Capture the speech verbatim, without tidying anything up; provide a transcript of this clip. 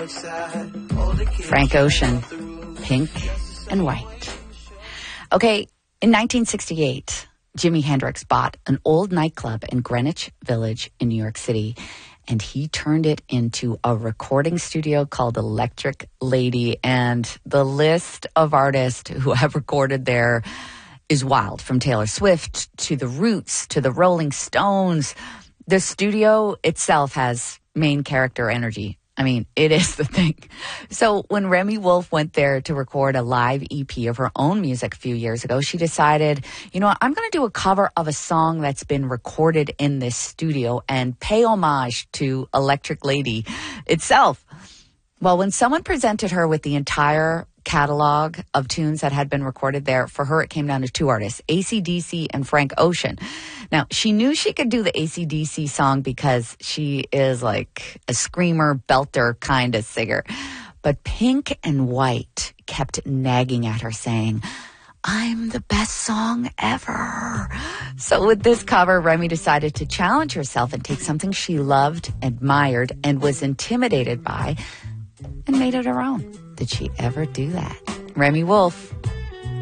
Frank Ocean, Pink and White. Okay, in nineteen sixty-eight, Jimi Hendrix bought an old nightclub in Greenwich Village in New York City, and he turned it into a recording studio called Electric Lady. And the list of artists who have recorded there is wild, from Taylor Swift to The Roots to the Rolling Stones. The studio itself has main character energy. I mean, it is the thing. So when Remi Wolf went there to record a live E P of her own music a few years ago, she decided, you know what, I'm going to do a cover of a song that's been recorded in this studio and pay homage to Electric Lady itself. Well, when someone presented her with the entire catalog of tunes that had been recorded there, for her it came down to two artists, A C D C and Frank Ocean. Now, she knew she could do the A C D C song because she is like a screamer, belter kind of singer. But Pink and White kept nagging at her saying, I'm the best song ever. So with this cover, Remi decided to challenge herself and take something she loved, admired, and was intimidated by, and made it her own. Did she ever do that? Remi Wolf,